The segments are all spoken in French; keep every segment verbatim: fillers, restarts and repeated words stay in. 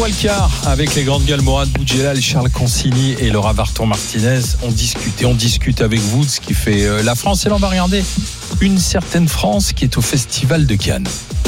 Walcar avec les grandes gueules Mourad Boudjelal, Charles Consigny et Laura Varton-Martinez. On discute et on discute avec vous de ce qui fait la France. Et là, on va regarder une certaine France qui est au Festival de Cannes.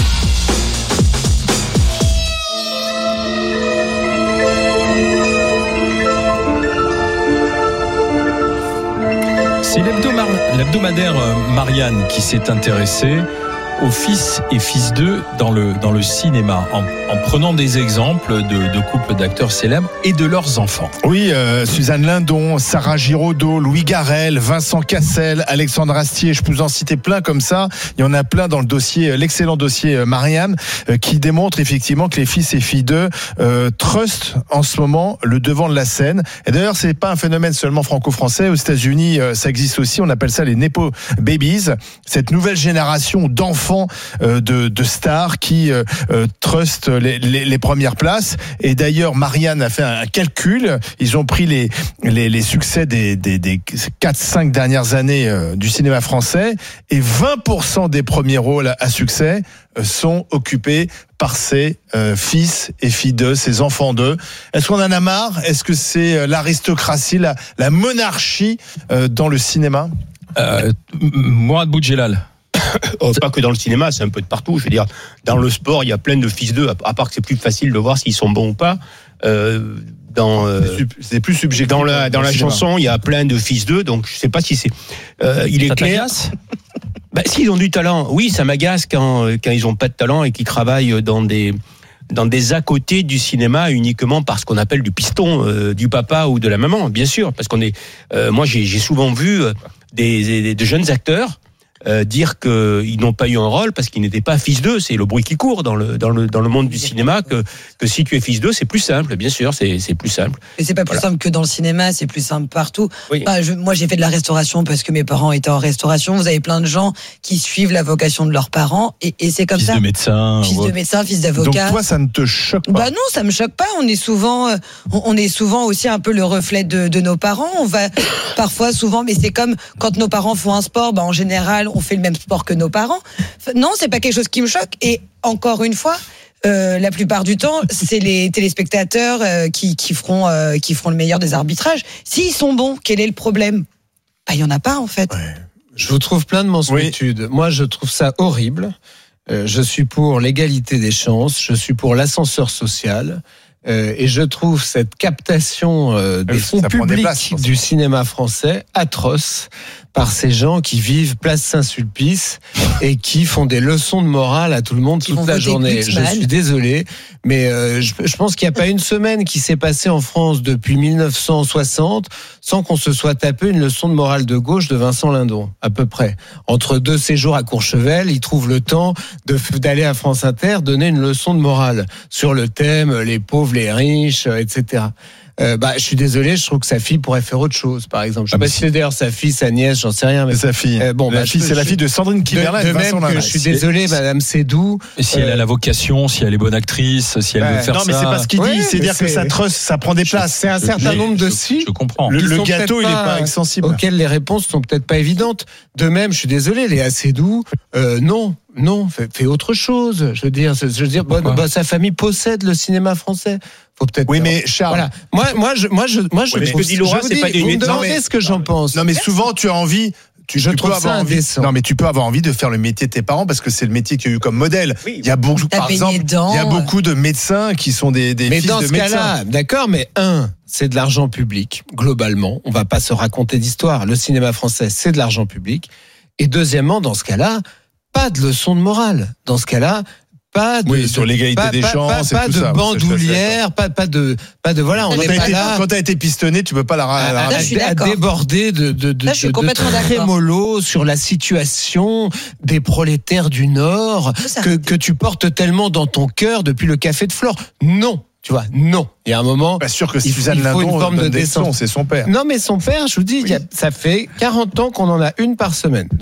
C'est l'hebdomadaire Marianne qui s'est intéressé aux fils et fils d'eux dans le, dans le cinéma, en, en prenant des exemples de, de couples d'acteurs célèbres et de leurs enfants. Oui, euh, Suzanne Lindon, Sarah Giraudot, Louis Garrel, Vincent Cassel, Alexandre Astier, je peux vous en citer plein comme ça. Il y en a plein dans le dossier, l'excellent dossier Marianne, euh, qui démontre effectivement que les fils et filles d'eux euh, trustent en ce moment le devant de la scène. Et d'ailleurs, c'est pas un phénomène seulement franco-français. Aux États-Unis, euh, ça existe aussi. On appelle ça les Nepo Babies. Cette nouvelle génération d'enfants De, de stars qui euh, trustent les, les, les premières places. Et d'ailleurs, Marianne a fait un calcul. Ils ont pris les, les, les succès des, des, des quatre cinq dernières années euh, du cinéma français, et vingt pour cent des premiers rôles à succès euh, sont occupés par ces euh, fils et filles d'eux, ces enfants d'eux. Est-ce qu'on en a marre ? Est-ce que c'est l'aristocratie, la, la monarchie euh, dans le cinéma ? euh, Mourad Boudjelal. Oh, pas que dans le cinéma, c'est un peu de partout. Je veux dire, dans le sport, il y a plein de fils d'eux, à part que c'est plus facile de voir s'ils sont bons ou pas. Euh, dans, euh, c'est plus subjectif. Dans la, dans la chanson, il y a plein de fils d'eux, donc je sais pas si c'est. Euh, il est ça clair. Bah, s'ils ont du talent, oui, ça m'agace quand, quand ils ont pas de talent et qu'ils travaillent dans des. dans des à côté du cinéma uniquement parce qu'on appelle du piston euh, du papa ou de la maman, bien sûr, parce qu'on est. Euh, moi, j'ai, j'ai souvent vu des, des de jeunes acteurs. Euh, dire qu'ils n'ont pas eu un rôle parce qu'ils n'étaient pas fils d'eux, c'est le bruit qui court dans le dans le dans le monde du cinéma que que si tu es fils d'eux, c'est plus simple, bien sûr, c'est c'est plus simple. Et c'est pas plus voilà. simple que dans le cinéma, c'est plus simple partout. Oui. Enfin, je, moi, j'ai fait de la restauration parce que mes parents étaient en restauration. Vous avez plein de gens qui suivent la vocation de leurs parents et, et c'est comme fils ça. Fils de médecin, fils ouais. de médecin, fils d'avocat. Donc toi, ça ne te choque pas ? Bah non, ça me choque pas. On est souvent, euh, on est souvent aussi un peu le reflet de, de nos parents. On va parfois, souvent, mais c'est comme quand nos parents font un sport. Bah en général, on fait le même sport que nos parents. Non, c'est pas quelque chose qui me choque. Et encore une fois, euh, la plupart du temps, c'est les téléspectateurs euh, qui, qui feront, euh, qui feront le meilleur des arbitrages. S'ils sont bons, quel est le problème ? Bah, il y en a pas en fait. Ouais. Je vous trouve plein de mansuétudes. Oui. Moi, je trouve ça horrible. Euh, je suis pour l'égalité des chances. Je suis pour l'ascenseur social. Euh, et je trouve cette captation euh, des fonds publics places, du cinéma français atroce par ces gens qui vivent place Saint-Sulpice et qui font des leçons de morale à tout le monde toute la journée. Je suis désolé, mais euh, je, je pense qu'il n'y a pas une semaine qui s'est passée en France depuis mille neuf cent soixante sans qu'on se soit tapé une leçon de morale de gauche de Vincent Lindon, à peu près. Entre deux séjours à Courchevel, il trouve le temps de, d'aller à France Inter donner une leçon de morale sur le thème les pauvres, les riches, et cetera. Euh, bah, je suis désolé, je trouve que sa fille pourrait faire autre chose, par exemple. Je sais ah, pas si c'est d'ailleurs sa fille, sa nièce, j'en sais rien. Mais c'est sa fille. Euh, bon, la bah, fille, peux, c'est la fille de Sandrine Kiberlin. De, de même que je suis désolé, Madame Sédou. Si elle a la vocation, si elle est bonne actrice, si elle bah, veut faire non, ça. Non, mais c'est pas ce qu'il dit. Oui, C'est-à-dire c'est... que ça trust, ça prend des places. C'est un certain je, nombre de je, si. Je comprends. Le, le gâteau, il est pas extensible. Auxquels les réponses sont peut-être pas évidentes. De même, je suis désolé, Léa Seydoux, euh, non. Non, fais, fais autre chose. Je veux dire, je veux dire, bah, bah, sa famille possède le cinéma français. Faut peut-être. Oui, mais Charles. Voilà. Moi, moi, je, moi, je, moi, je. Oui, trouve, ce que dit Laura, c'est dis, pas des vous me nuits. demandez ce que j'en pense. Non, mais souvent, tu as envie. Tu, je tu trouve peux avoir ça envie. indécent. Non, mais tu peux avoir envie de faire le métier de tes parents parce que c'est le métier qu'il y a eu comme modèle. Oui. Il y a beaucoup, T'as par exemple, dedans. il y a beaucoup de médecins qui sont des, des mais fils dans de ce médecins. cas-là, d'accord, mais un, c'est de l'argent public globalement. On va pas se raconter d'histoire. Le cinéma français, c'est de l'argent public. Et deuxièmement, dans ce cas-là, pas de leçon de morale. Dans ce cas-là. Pas de, oui, sur l'égalité pas, des pas, chances pas, et tout pas de ça. bandoulière, pas, pas de, pas de, voilà, on n'est pas là. Quand t'as été pistonné, tu peux pas la, à, la, à, à, à déborder de, de, de, là, je suis de, complètement de trémolo sur la situation des prolétaires du Nord que, que tu portes tellement dans ton cœur depuis le café de Flore. Non. Tu vois, non. Il y a un moment. Pas sûr que il Suzanne faut, il faut Lindon une forme de décence, décence. C'est son père. Non, mais son père, je vous dis, oui. il y a, ça fait quarante ans qu'on en a une par semaine.